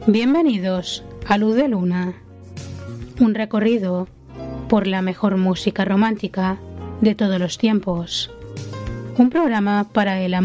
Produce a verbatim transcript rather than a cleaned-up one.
Bienvenidos a Luz de Luna, un recorrido por la mejor música romántica de todos los tiempos, un programa para el amor